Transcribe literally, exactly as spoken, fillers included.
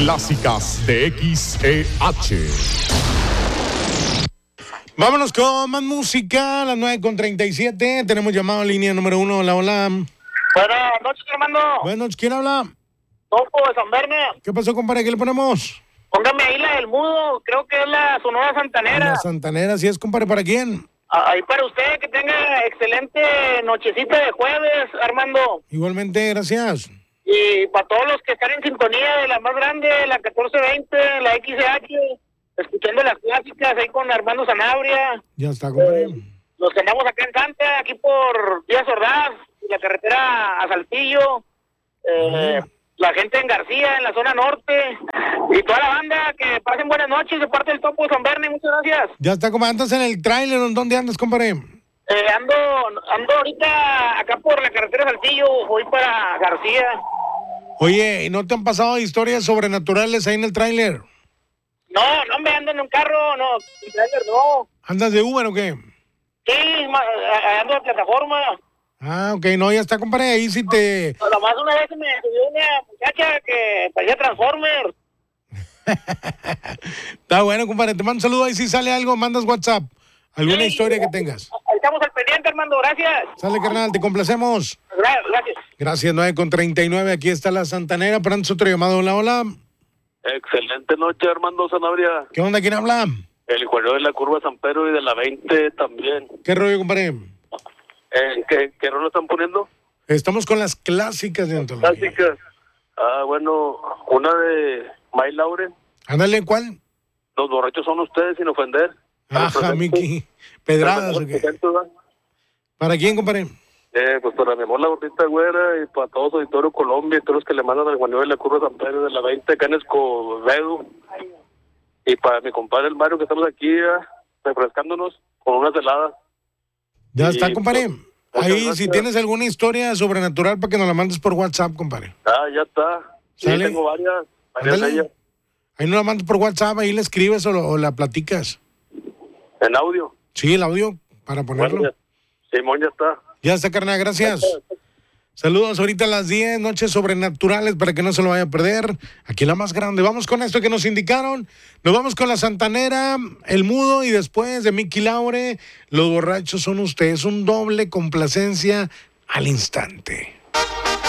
clásicas de X E H. Vámonos con más música, a las nueve con treinta y siete. Tenemos llamado a línea número uno. Hola, hola. Buenas noches, Armando. Buenas noches, ¿quién habla? Topo de San Verne. ¿Qué pasó, compadre? ¿Qué le ponemos? Póngame ahí la del mudo, creo que es la Sonora Santanera. La Santanera, ¿sí es, compadre? ¿Para quién? Ahí para usted, que tenga excelente nochecita de jueves, Armando. Igualmente, gracias. Y para todos los que están en sintonía de la más grande, la catorce veinte, la X E H, escuchando las clásicas ahí con Armando Sanabria. Ya está, compadre. Eh, los que andamos acá en Santa, aquí por Díaz Ordaz, la carretera a Saltillo. Eh, Ah. La gente en García, en la zona norte, y toda la banda, que pasen buenas noches de parte del Topo de San Verne, muchas gracias. Ya está, compadre. ¿Andas en el tráiler? ¿Dónde andas, compadre? Eh, ando ando ahorita acá por la carretera Saltillo, voy para García. Oye, ¿y no te han pasado historias sobrenaturales ahí en el tráiler? No, no me ando en un carro, no, en trailer no. ¿Andas de Uber o qué? Sí, ma- a- ando en plataforma. Ah, ok, no, ya está, compadre. Ahí sí te... Nada más una vez me subió una muchacha que parecía Transformers. Está bueno, compadre. Te mando un saludo. Ahí si sale algo, mandas WhatsApp. ¿Alguna Sí. historia que tengas? Ahí estamos al pendiente, Armando, gracias. Sale, carnal, te complacemos. Gra- Gracias. Gracias, nueve con treinta y nueve. Aquí está la Santanera. Pero otro llamado. Hola, hola. Excelente noche, Armando Sanabria. ¿Qué onda? ¿Quién habla? El juego de la curva San Pedro y de la veinte también. ¿Qué rollo, compadre? Eh, ¿qué, ¿Qué rol están poniendo? Estamos con las clásicas de antología. Clásicas. Ah, bueno, una de May Lauren. Ándale, ¿cuál? Los borrachos son ustedes, sin ofender. Ajá, Miki. Pedradas, ¿o qué? ¿Para ¿Para quién, compadre? Eh, pues para mi amor, la gordita güera, y para todos Auditorio Colombia, y todos los que le mandan al Juan de la curva San Pedro de la veinte, acá en Escobedo. Y para mi compadre el Mario, que estamos aquí ah, refrescándonos con unas heladas. Ya Sí, está, compadre. pues, muchas Ahí, gracias. si tienes alguna historia sobrenatural, para que nos la mandes por WhatsApp, compadre. Ah, ya está. Sí, ¿Sale? tengo varias. Varias de Ándale. ellas. Ahí nos la mandas por WhatsApp, ahí la escribes o, lo- o la platicas. En audio. Sí, el audio, para ponerlo. Bueno, ya- Simón ya está. Ya está, carnal, gracias. Saludos ahorita a las diez, noches sobrenaturales, para que no se lo vaya a perder. Aquí la más grande. Vamos con esto que nos indicaron. Nos vamos con la Santanera, el mudo, y después de Miki Laure, los borrachos son ustedes. Un doble complacencia al instante.